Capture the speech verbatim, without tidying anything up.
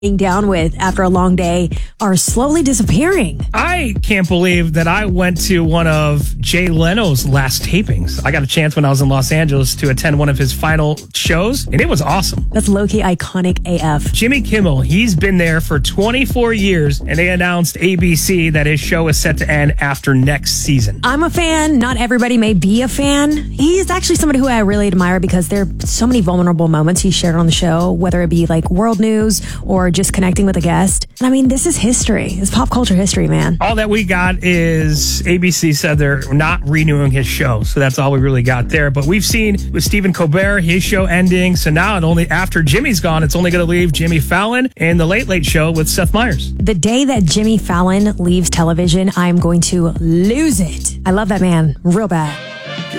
down with after a long day are slowly disappearing. I can't believe that I went to one of Jay Leno's last tapings. I got a chance when I was in Los Angeles to attend one of his final shows, and it was awesome. That's low-key iconic A F. Jimmy Kimmel, he's been there for twenty-four years, and they announced A B C that his show is set to end after next season. I'm a fan. Not everybody may be a fan. He's actually somebody who I really admire because there are so many vulnerable moments he shared on the show, whether it be like world news or just connecting with a guest. And I mean, this is history. It's pop culture history, man. All that we got is A B C said they're not renewing his show. So that's all we really got there. But we've seen with Stephen Colbert, his show ending. So now it only after Jimmy's gone, it's only going to leave Jimmy Fallon and The Late Late Show with Seth Meyers. The day that Jimmy Fallon leaves television, I'm going to lose it. I love that man real bad.